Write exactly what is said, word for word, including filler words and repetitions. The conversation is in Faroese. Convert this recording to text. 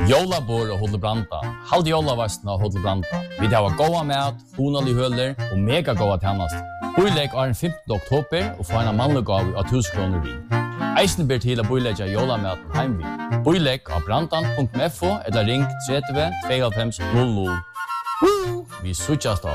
Jólabor og Hotel Branda. Halde jólavastna og Hotel Branda. Vi har goda mat, honalig høler og mega goda tjänast. Boilegg er den femtende oktober og få en mannlegav av tusen kroner vi. Eisen ber til å boilegge jólamaten heim vi. Boilegg av brandan punktum f o eller ring tretti tveyoghálvfems null null. Vi suttjast da.